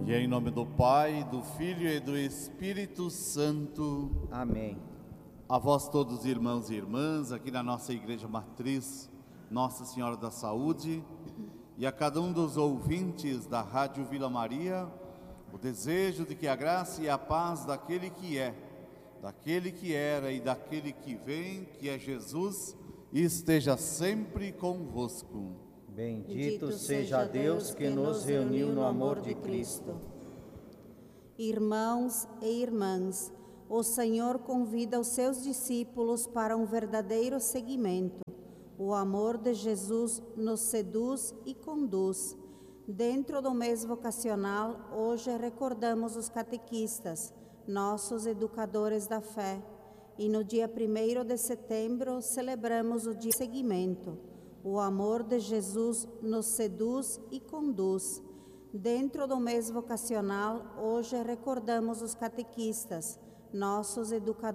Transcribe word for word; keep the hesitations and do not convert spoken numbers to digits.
E em nome do Pai, do Filho e do Espírito Santo. Amém. A vós todos, irmãos e irmãs, aqui na nossa Igreja Matriz, Nossa Senhora da Saúde, e a cada um dos ouvintes da Rádio Vila Maria, o desejo de que a graça e a paz daquele que é, daquele que era e daquele que vem, que é Jesus, esteja sempre convosco. Bendito seja Deus que nos reuniu no amor de Cristo. Irmãos e irmãs, o Senhor convida os seus discípulos para um verdadeiro seguimento. O amor de Jesus nos seduz e conduz. Dentro do mês vocacional, hoje recordamos os catequistas, nossos educadores da fé. E no dia primeiro de setembro, celebramos o dia de seguimento. O amor de Jesus nos seduz e conduz. Dentro do mês vocacional, hoje recordamos os catequistas, nossos educadores.